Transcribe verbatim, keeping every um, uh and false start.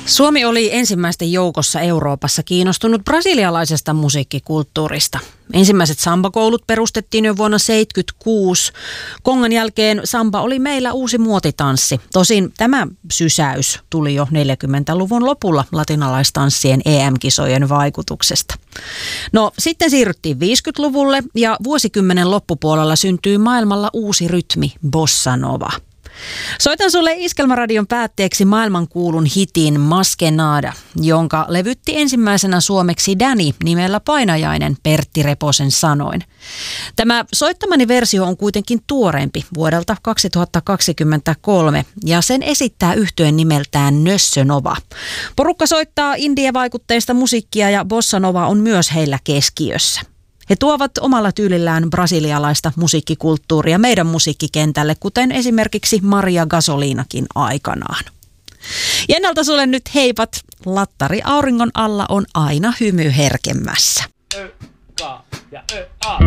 Suomi oli ensimmäisten joukossa Euroopassa kiinnostunut brasilialaisesta musiikkikulttuurista. Ensimmäiset sambakoulut perustettiin jo vuonna seitsemänkymmentäkuusi. Kongan jälkeen samba oli meillä uusi muotitanssi. Tosin tämä sysäys tuli jo neljäkymmentäluvun lopulla latinalaistanssien E M-kisojen vaikutuksesta. No sitten siirryttiin viisikymmentäluvulle ja vuosikymmenen loppupuolella syntyi maailmalla uusi rytmi, bossa nova. Soitan sulle Iskelmäradion päätteeksi maailmankuulun hitin Maskenada, jonka levytti ensimmäisenä suomeksi Danny nimellä painajainen Pertti Reposen sanoin. Tämä soittamani versio on kuitenkin tuoreempi vuodelta kaksituhattakaksikymmentäkolme ja sen esittää yhtyen nimeltään Nössö Nova. Porukka soittaa indie-vaikutteista musiikkia ja bossa nova on myös heillä keskiössä. He tuovat omalla tyylillään brasilialaista musiikkikulttuuria meidän musiikkikentälle, kuten esimerkiksi Maria Gasolinakin aikanaan. Jennalta sulle nyt heipat. Lattari auringon alla on aina hymy herkemmässä. Ö, ka, ja, ö, a.